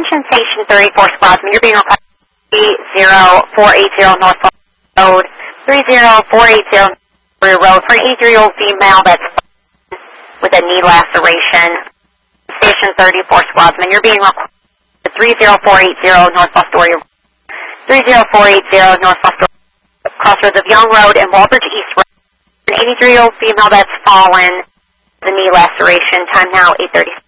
Station 34 Squadron. You're being requested 30480 North Road, 30480 Road for an 83-year-old female that's with a knee laceration. Station 34 Squadron. You're being requested 30480 North Astoria, 30480 North Astoria, crossroads of Young Road and Walbridge East Road. An 83-year-old female that's fallen, the knee laceration. Time now 8:36.